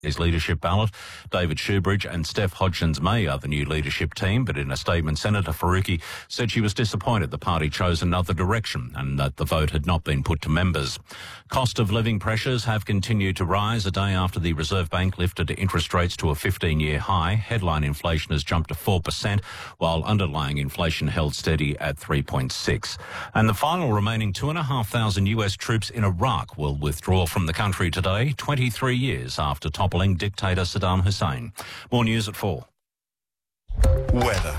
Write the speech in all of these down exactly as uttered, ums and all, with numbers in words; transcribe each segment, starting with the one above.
His leadership ballot. David Shoebridge and Steph Hodgins-May are the new leadership team, but in a statement, Senator Faruqi said she was disappointed the party chose another direction and that the vote had not been put to members. Cost of living pressures have continued to rise a day after the Reserve Bank lifted interest rates to a fifteen-year high. Headline inflation has jumped to four percent, while underlying inflation held steady at three point six. And the final remaining two thousand five hundred U S troops in Iraq will withdraw from the country today, twenty-three years after top dictator Saddam Hussein. More news at four. Weather.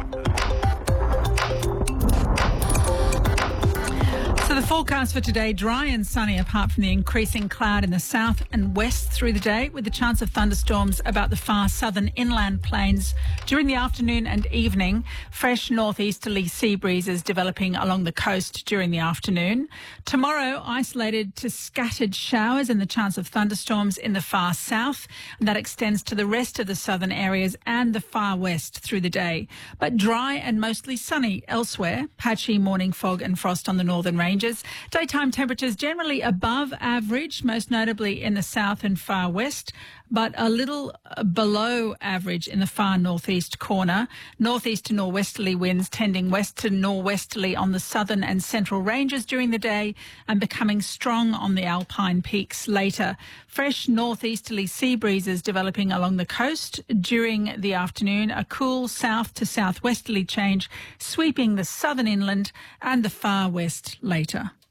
So the forecast for today, dry and sunny apart from the increasing cloud in the south and west through the day, with the chance of thunderstorms about the far southern inland plains during the afternoon and evening. Fresh northeasterly sea breezes developing along the coast during the afternoon. Tomorrow, isolated to scattered showers and the chance of thunderstorms in the far south, and that extends to the rest of the southern areas and the far west through the day. But dry and mostly sunny elsewhere. Patchy morning fog and frost on the northern range. Daytime temperatures generally above average, most notably in the south and far west, but a little below average in the far northeast corner. Northeast to norwesterly winds tending west to norwesterly on the southern and central ranges during the day and becoming strong on the alpine peaks later. Fresh northeasterly sea breezes developing along the coast during the afternoon. A cool south to southwesterly change sweeping the southern inland and the far west later.